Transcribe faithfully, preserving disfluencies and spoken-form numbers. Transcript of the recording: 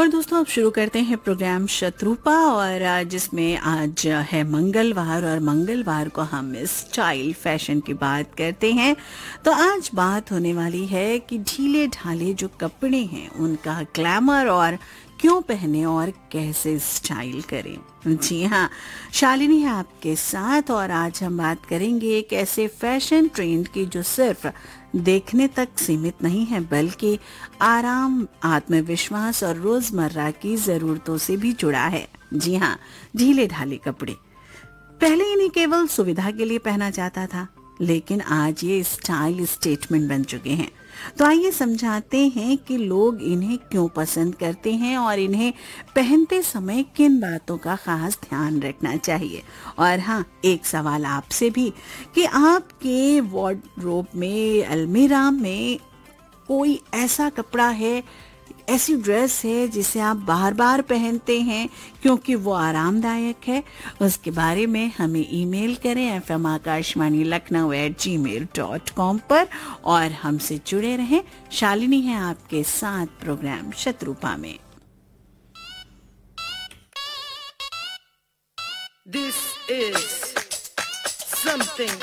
और दोस्तों अब शुरू करते हैं प्रोग्राम शत्रुपा, और जिसमें आज है मंगलवार, और मंगलवार को हम स्टाइल फैशन की बात करते हैं। तो आज बात होने वाली है कि ढीले ढाले जो कपड़े हैं उनका ग्लैमर, और क्यों पहने और कैसे स्टाइल करें। जी हाँ, शालिनी है आपके साथ, और आज हम बात करेंगे एक ऐसे फैशन ट्रेंड की जो सिर्फ देखने तक सीमित नहीं है बल्कि आराम, आत्मविश्वास और रोजमर्रा की जरूरतों से भी जुड़ा है। जी हाँ, ढीले ढाले कपड़े पहले इन्हें केवल सुविधा के लिए पहना जाता था, लेकिन आज ये स्टाइल स्टेटमेंट बन चुके हैं। तो आइए समझाते हैं कि लोग इन्हें क्यों पसंद करते हैं और इन्हें पहनते समय किन बातों का खास ध्यान रखना चाहिए। और हाँ, एक सवाल आपसे भी कि आपके वार्डरोब में, अलमीरा में कोई ऐसा कपड़ा है, ऐसी ड्रेस है जिसे आप बार बार पहनते हैं क्योंकि वो आरामदायक है। उसके बारे में हमें ईमेल करें F M Akashvani Lucknow eight जी मेल डॉट कॉम पर, और हमसे जुड़े रहें। शालिनी है आपके साथ प्रोग्राम शत्रुपा में। This is